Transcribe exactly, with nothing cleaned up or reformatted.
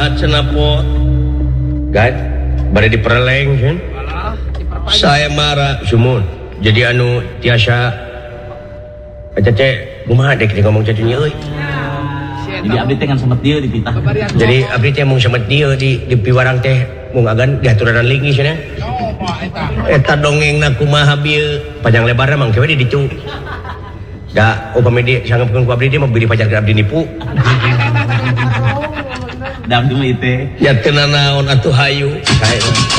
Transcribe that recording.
Cenapot kan bari dipereleng kan saya marah sumun jadi anu tiasa cece kumaha dek ngomong cacing euy jadi abdi teh kan semet dieu dipitah jadi abdi teh mung semet dieu di di piwarang teh mung agan diaturanan linggis cenah eta dongengna kumaha bieu panjang lebarna mang kewe di dicu da upami di sangepkeun ku abdi dia mah beri pajak abdi nipu dam dulu itu ya teu naon atuh hayu